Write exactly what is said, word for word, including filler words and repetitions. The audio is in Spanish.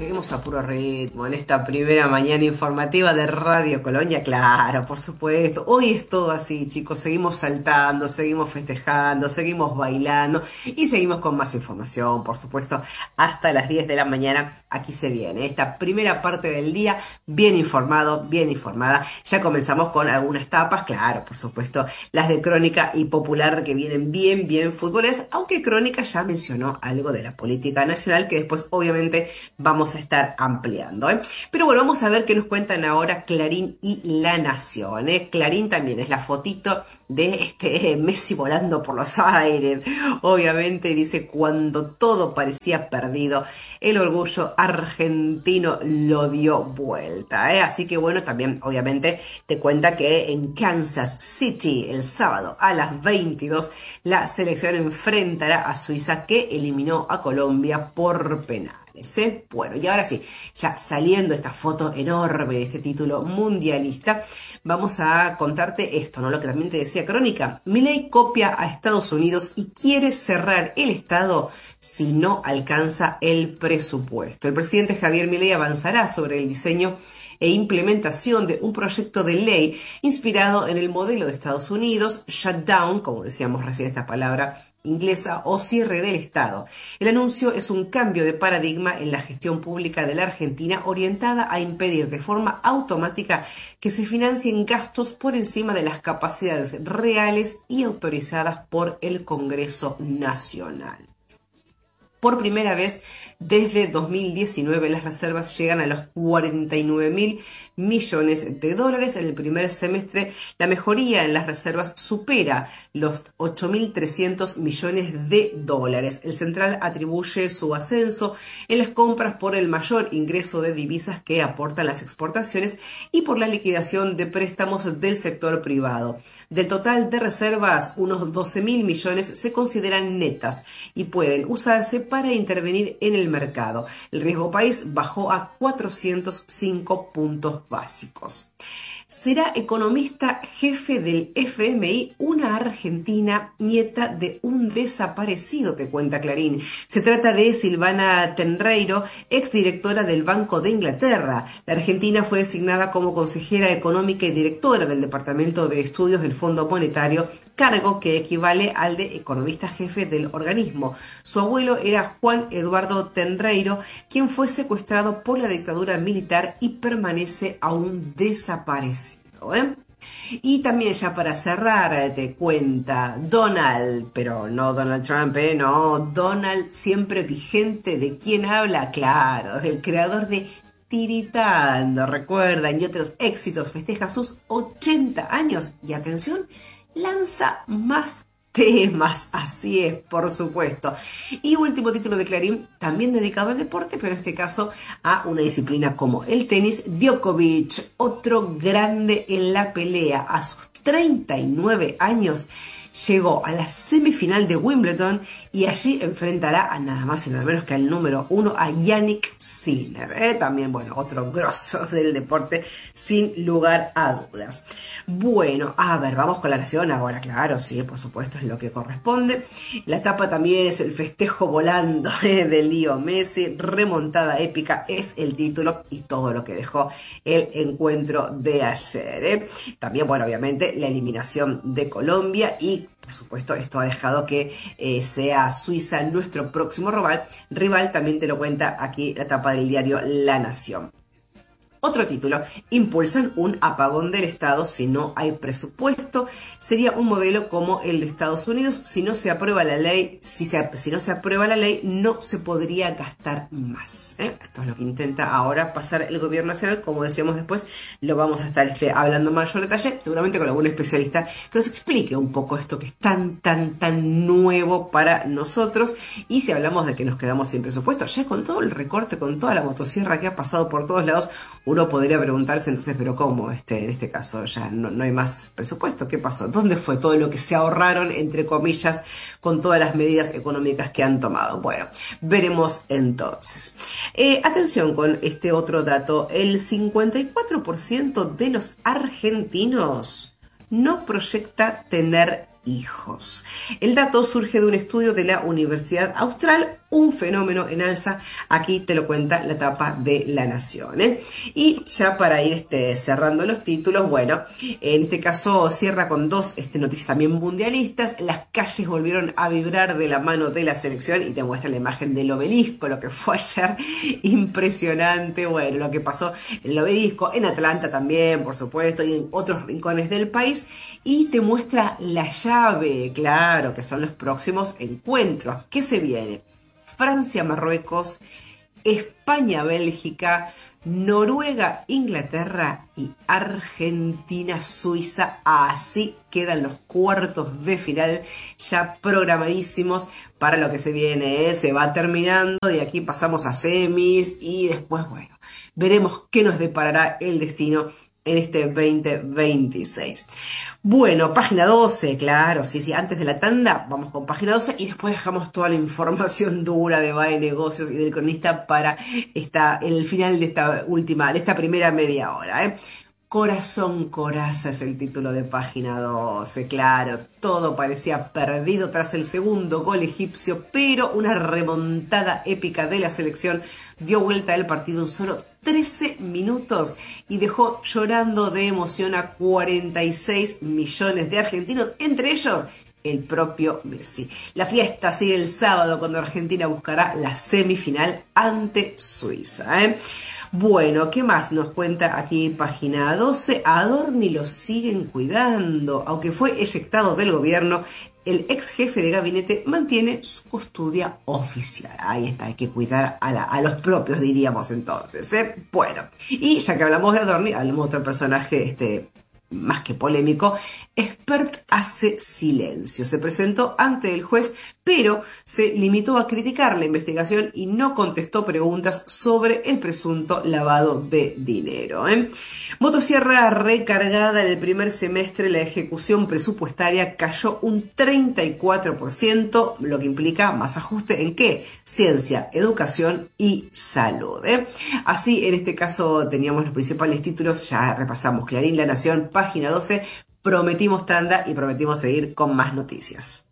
seguimos a puro ritmo en esta primera mañana informativa de Radio Colonia, claro, por supuesto. Hoy es todo así, chicos, seguimos saltando, seguimos festejando, seguimos bailando y seguimos con más información, por supuesto, hasta las diez de la mañana. Aquí se viene esta primera parte del día, bien informado, bien informada. Ya comenzamos con algunas tapas, claro, por supuesto, las de Crónica y Popular que vienen bien, bien futboleras, aunque Crónica ya mencionó algo de la política nacional que después obviamente vamos a estar ampliando, ¿eh? Pero bueno, vamos a ver qué nos cuentan ahora Clarín y La Nación, ¿eh? Clarín también es la fotito de este Messi volando por los aires, obviamente dice cuando todo parecía perdido, el orgullo argentino lo dio vuelta, ¿eh? Así que bueno, también obviamente te cuenta que en Kansas City el sábado a las veintidós la selección enfrentará a Suiza que eliminó a Colombia por penal. ¿Eh? Bueno, y ahora sí, ya saliendo esta foto enorme de este título mundialista, vamos a contarte esto, ¿no? Lo que también te decía Crónica. Milei copia a Estados Unidos y quiere cerrar el Estado si no alcanza el presupuesto. El presidente Javier Milei avanzará sobre el diseño e implementación de un proyecto de ley inspirado en el modelo de Estados Unidos, shutdown, como decíamos recién esta palabra inglesa, o cierre del Estado. El anuncio es un cambio de paradigma en la gestión pública de la Argentina orientada a impedir de forma automática que se financien gastos por encima de las capacidades reales y autorizadas por el Congreso Nacional. Por primera vez desde dos mil diecinueve las reservas llegan a los cuarenta y nueve mil millones de dólares. En el primer semestre la mejoría en las reservas supera los ocho mil trescientos millones de dólares. El central atribuye su ascenso en las compras por el mayor ingreso de divisas que aportan las exportaciones y por la liquidación de préstamos del sector privado. Del total de reservas, unos doce mil millones se consideran netas y pueden usarse para intervenir en el mercado. El riesgo país bajó a cuatrocientos cinco puntos básicos. Será economista jefe del F M I una argentina nieta de un desaparecido, te cuenta Clarín. Se trata de Silvana Tenreiro, exdirectora del Banco de Inglaterra. La Argentina fue designada como consejera económica y directora del Departamento de Estudios del Fondo Monetario, cargo que equivale al de economista jefe del organismo. Su abuelo era Juan Eduardo Tenreiro, quien fue secuestrado por la dictadura militar y permanece aún desaparecido, ¿eh? Y también ya para cerrar te cuenta Donald, pero no Donald Trump, ¿eh? No, Donald siempre vigente. ¿De quién habla? Claro, el creador de Tiritando, recuerdan, y otros éxitos, festeja sus ochenta años y atención, lanza más temas, así es, por supuesto. Y último título de Clarín, también dedicado al deporte, pero en este caso a una disciplina como el tenis. Djokovic, otro grande en la pelea, a sus treinta y nueve años, llegó a la semifinal de Wimbledon y allí enfrentará a nada más y nada menos que al número uno, a Yannick Sinner, ¿eh? También, bueno, otro grosso del deporte, sin lugar a dudas. Bueno, a ver, vamos con la nación ahora, claro, sí, por supuesto, es lo que corresponde. La etapa también es el festejo volando, ¿eh? De Leo Messi, remontada épica es el título y todo lo que dejó el encuentro de ayer, ¿eh? También, bueno, obviamente, la eliminación de Colombia y por supuesto, esto ha dejado que eh, sea Suiza nuestro próximo rival. Rival también te lo cuenta aquí la tapa del diario La Nación. Otro título, impulsan un apagón del Estado si no hay presupuesto. Sería un modelo como el de Estados Unidos. Si no se aprueba la ley, si, se, si no se aprueba la ley, no se podría gastar más, ¿eh? Esto es lo que intenta ahora pasar el gobierno nacional. Como decíamos después, lo vamos a estar este, hablando en mayor detalle, seguramente con algún especialista que nos explique un poco esto que es tan, tan, tan nuevo para nosotros. Y si hablamos de que nos quedamos sin presupuesto, ya con todo el recorte, con toda la motosierra que ha pasado por todos lados, uno podría preguntarse entonces, pero ¿cómo? Este, en este caso ya no, no hay más presupuesto. ¿Qué pasó? ¿Dónde fue todo lo que se ahorraron, entre comillas, con todas las medidas económicas que han tomado? Bueno, veremos entonces. Eh, atención con este otro dato. El cincuenta y cuatro por ciento de los argentinos no proyecta tener hijos. El dato surge de un estudio de la Universidad Austral, un fenómeno en alza. Aquí te lo cuenta la tapa de La Nación, ¿eh? Y ya para ir este, cerrando los títulos, bueno, en este caso cierra con dos este, noticias también mundialistas. Las calles volvieron a vibrar de la mano de la selección y te muestra la imagen del obelisco, lo que fue ayer impresionante. Bueno, lo que pasó en el obelisco, en Atlanta también, por supuesto, y en otros rincones del país. Y te muestra la llave, claro, que son los próximos encuentros. ¿Qué se viene? Francia-Marruecos, España-Bélgica, Noruega-Inglaterra y Argentina-Suiza. Así quedan los cuartos de final ya programadísimos para lo que se viene, ¿eh? Se va terminando y aquí pasamos a semis y después, bueno, veremos qué nos deparará el destino en este veinte veintiséis. Bueno, página doce, claro, sí, sí, antes de la tanda vamos con página doce y después dejamos toda la información dura de B A E Negocios y del cronista para esta, el final de esta última, de esta primera media hora, ¿eh? Corazón Coraza es el título de página doce, claro, todo parecía perdido tras el segundo gol egipcio, pero una remontada épica de la selección dio vuelta al partido en solo trece minutos y dejó llorando de emoción a cuarenta y seis millones de argentinos, entre ellos el propio Messi. La fiesta sigue el sábado cuando Argentina buscará la semifinal ante Suiza, ¿eh? Bueno, ¿qué más nos cuenta aquí página doce? A Adorni lo siguen cuidando. Aunque fue eyectado del gobierno, el ex jefe de gabinete mantiene su custodia oficial. Ahí está, hay que cuidar a, la, a los propios, diríamos entonces, ¿eh? Bueno, y ya que hablamos de Adorni, hablamos de otro personaje este, más que polémico. Expert hace silencio. Se presentó ante el juez, pero se limitó a criticar la investigación y no contestó preguntas sobre el presunto lavado de dinero, ¿eh? Motosierra recargada en el primer semestre, la ejecución presupuestaria cayó un treinta y cuatro por ciento, lo que implica más ajuste en qué? Ciencia, educación y salud, ¿eh? Así, en este caso teníamos los principales títulos, ya repasamos Clarín, La Nación, página doce, prometimos tanda y prometimos seguir con más noticias.